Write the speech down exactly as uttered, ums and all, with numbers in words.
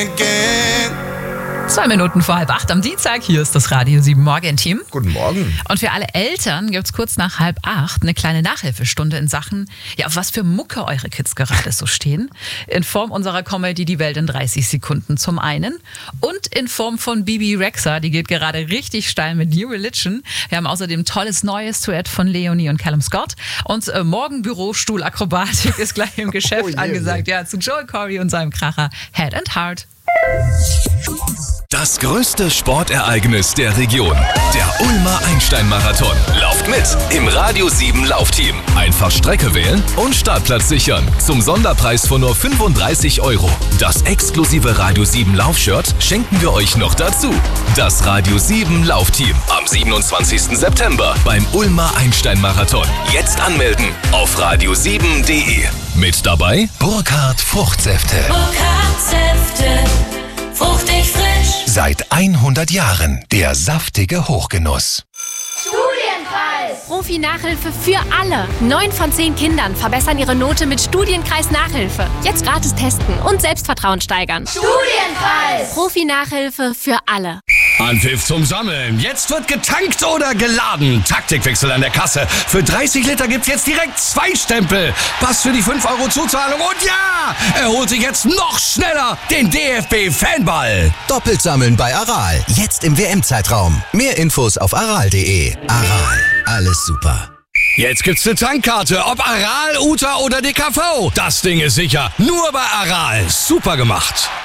again. Zwei Minuten vor halb acht am Dienstag. Hier ist das Radio sieben Morgen-Team. Guten Morgen. Und für alle Eltern gibt es kurz nach halb acht eine kleine Nachhilfestunde in Sachen, ja, auf was für Mucke eure Kids gerade so stehen. In Form unserer Comedy Die Welt in dreißig Sekunden zum einen. Und in Form von Bibi Rexha, die geht gerade richtig steil mit New Religion. Wir haben außerdem tolles neues Duett von Leonie und Callum Scott. Und äh, morgen Bürostuhlakrobatik ist gleich im Geschäft Oh je, angesagt. Ja, zu Joel Corey und seinem Kracher Head and Heart. Das größte Sportereignis der Region. Der Ulmer Einstein-Marathon. Lauft mit im Radio sieben Laufteam. Einfach Strecke wählen und Startplatz sichern. Zum Sonderpreis von nur fünfunddreißig Euro. Das exklusive Radio sieben Laufshirt schenken wir euch noch dazu. Das Radio sieben Laufteam am siebenundzwanzigsten September beim Ulmer Einstein-Marathon. Jetzt anmelden auf radio sieben punkt de. Mit dabei Burkhardt Fruchtsäfte. Burkhardt Säfte, fruchtig frisch. Seit hundert Jahren der saftige Hochgenuss. Studienpreis! Profi-Nachhilfe für alle. Neun von zehn Kindern verbessern ihre Note mit Studienkreis Nachhilfe. Jetzt gratis testen und Selbstvertrauen steigern. Studienpreis! Profi-Nachhilfe für alle. Anpfiff zum Sammeln. Jetzt wird getankt oder geladen. Taktikwechsel an der Kasse. Für dreißig Liter gibt's jetzt direkt zwei Stempel. Pass für die fünf Euro Zuzahlung. Und ja, er holt sich jetzt noch schneller den D F B-Fanball. Doppelt sammeln bei Aral. Jetzt im W M-Zeitraum. Mehr Infos auf aral punkt de. Aral. Alles super. Jetzt gibt's eine Tankkarte. Ob Aral, Uta oder D K V. Das Ding ist sicher. Nur bei Aral. Super gemacht.